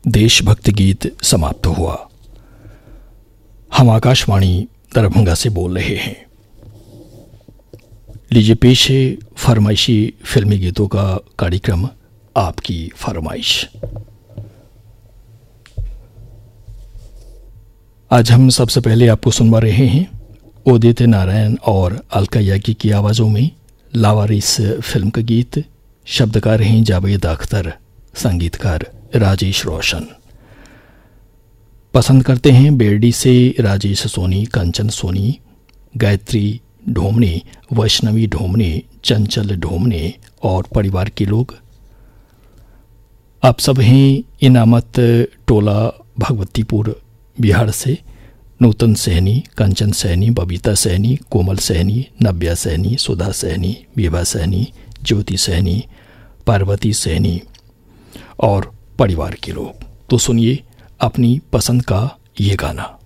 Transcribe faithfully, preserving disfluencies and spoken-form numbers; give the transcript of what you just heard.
देशभक्ति गीत समाप्त हुआ। हम आकाशवाणी दरभंगा से बोल रहे हैं। लीजिए पेश है फरमाइशी फिल्मी गीतों का कार्यक्रम आपकी फरमाइश। आज हम सबसे पहले आपको सुनवा रहे हैं उदित नारायण और अलका याग्निक की आवाज़ों में लावारिस फिल्म का गीत। शब्दकार हैं जावेद अख्तर, संगीतकार राजेश रोशन। पसंद करते हैं बेरडी से राजेश सोनी, कंचन सोनी, गायत्री ढोमने, वैष्णवी ढोमने, चंचल ढोमने और परिवार के लोग। आप सब हैं इनामत टोला भगवतीपुर बिहार से। नूतन सहनी, कंचन सहनी, बबीता सहनी, कोमल सहनी, नव्या सहनी, सुधा सहनी, विभा सहनी, ज्योति सहनी, पार्वती सहनी और परिवार के लोग। तो सुनिए अपनी पसंद का ये गाना।